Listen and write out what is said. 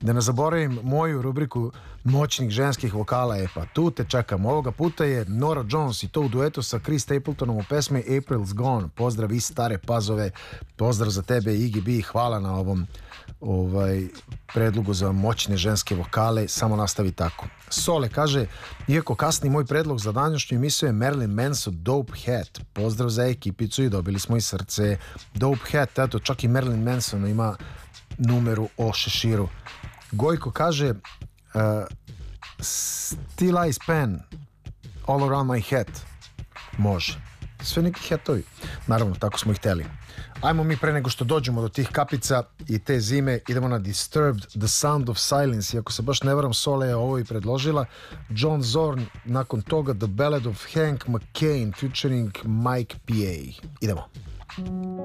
Da ne zaboravim moju rubriku moćnih ženskih vokala, pa tu te čekam. Ovoga puta je Norah Jones i to u duetu sa Chris Stapletonom u pesmi April's Gone. Pozdrav iz Stare Pazove, pozdrav za tebe Iggy B, hvala na ovom predlogu za moćne ženske vokale, samo nastavi tako. Sole kaže, iako kasni moj predlog za današnju emisiju je Marilyn Manson, Dope Hat. Pozdrav za ekipicu i dobili smo i srce. Dope Hat, eto, čak i Marilyn Manson ima numeru o šeširu. Gojko kaže Still I Span All Around My Head. Može. Sve neki hetovi. Naravno, tako smo ih hteli. Ajmo mi pre nego što dođemo do tih kapica i te zime, idemo na Disturbed, The Sound of Silence. I ako se baš ne varam, Sole je ovo i predložila. John Zorn, nakon toga The Ballad of Hank McCain featuring Mike P.A. Idemo.